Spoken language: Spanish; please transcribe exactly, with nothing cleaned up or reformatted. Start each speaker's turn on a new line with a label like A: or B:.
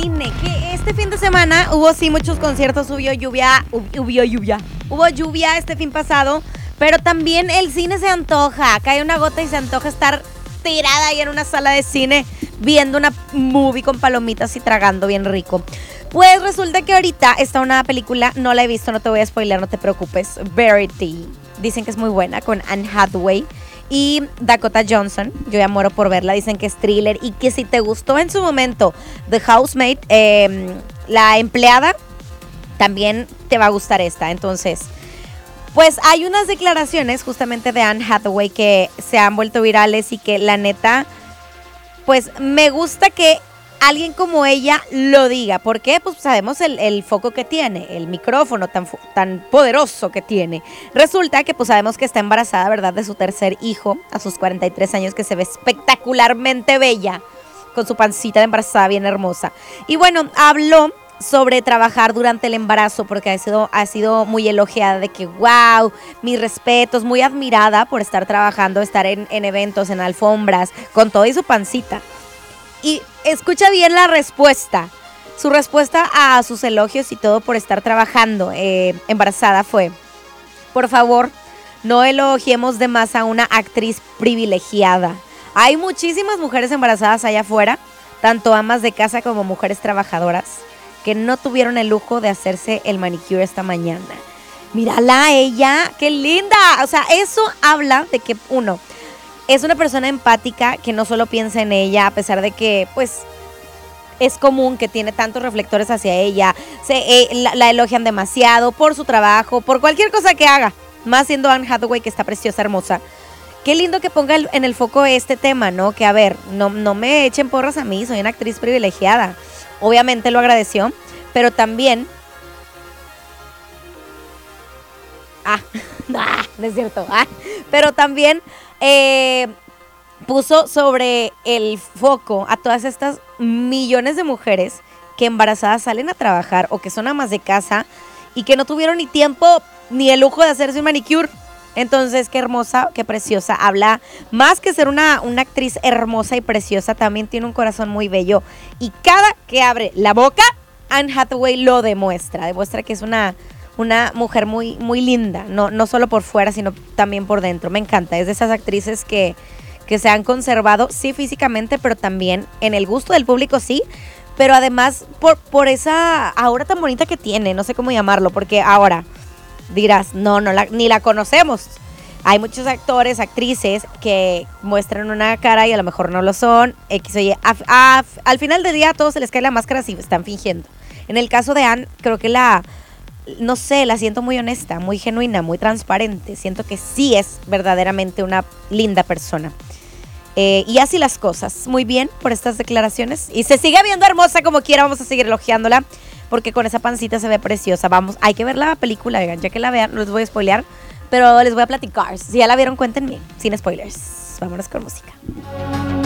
A: cine, que este fin de semana hubo sí muchos conciertos, hubo lluvia, hubo lluvia, hubo lluvia este fin pasado, pero también el cine se antoja, cae una gota y se antoja estar tirada ahí en una sala de cine viendo una movie con palomitas y tragando bien rico. Pues resulta que ahorita está una película, no la he visto, no te voy a spoiler, no te preocupes, Verity. Dicen que es muy buena, con Anne Hathaway y Dakota Johnson. Yo ya muero por verla, dicen que es thriller y que si te gustó en su momento The Housemaid, eh, la empleada, también te va a gustar esta. Entonces, pues hay unas declaraciones justamente de Anne Hathaway que se han vuelto virales y que la neta, pues me gusta que alguien como ella lo diga. ¿Por qué? Pues sabemos el, el foco que tiene, el micrófono tan, tan poderoso que tiene. Resulta que pues sabemos que está embarazada, ¿verdad? De su tercer hijo a sus cuarenta y tres años, que se ve espectacularmente bella, con su pancita de embarazada bien hermosa. Y bueno, habló sobre trabajar durante el embarazo, porque ha sido, ha sido muy elogiada de que, wow, mis respetos, muy admirada por estar trabajando, estar en, en eventos, en alfombras, con todo y su pancita. Y escucha bien la respuesta. Su respuesta a sus elogios y todo por estar trabajando eh, embarazada fue: por favor, no elogiemos de más a una actriz privilegiada. Hay muchísimas mujeres embarazadas allá afuera, tanto amas de casa como mujeres trabajadoras, que no tuvieron el lujo de hacerse el manicure esta mañana. Mírala ella, qué linda. O sea, eso habla de que, uno, es una persona empática que no solo piensa en ella, a pesar de que, pues, es común que tiene tantos reflectores hacia ella, se, eh, la, la elogian demasiado por su trabajo, por cualquier cosa que haga, más siendo Anne Hathaway, que está preciosa, hermosa. Qué lindo que ponga el, en el foco este tema, ¿no? Que a ver, no, no me echen porras a mí, soy una actriz privilegiada. Obviamente lo agradeció, pero también... Ah, ah no es cierto. Ah, pero también... Eh, puso sobre el foco a todas estas millones de mujeres que embarazadas salen a trabajar o que son amas de casa y que no tuvieron ni tiempo ni el lujo de hacerse un manicure. Entonces, qué hermosa, qué preciosa. Habla más que ser una, una actriz hermosa y preciosa, también tiene un corazón muy bello. Y cada que abre la boca, Anne Hathaway lo demuestra. Demuestra que es una... una mujer muy, muy linda, no, no solo por fuera, sino también por dentro. Me encanta, es de esas actrices que, que se han conservado, sí, físicamente, pero también en el gusto del público, sí, pero además por, por esa aura tan bonita que tiene, no sé cómo llamarlo, porque ahora dirás, no, no la, ni la conocemos. Hay muchos actores, actrices que muestran una cara y a lo mejor no lo son, X o Y. A, a, al final del día a todos se les cae la máscara si están fingiendo. En el caso de Anne, creo que la... no sé, la siento muy honesta, muy genuina, muy transparente. Siento que sí es verdaderamente una linda persona. Eh, y así las cosas. Muy bien por estas declaraciones. Y se sigue viendo hermosa como quiera. Vamos a seguir elogiándola, porque con esa pancita se ve preciosa. Vamos, hay que ver la película, vean, ya que la vean, no les voy a spoilear, pero les voy a platicar. Si ya la vieron, cuéntenme, sin spoilers. Vámonos con música.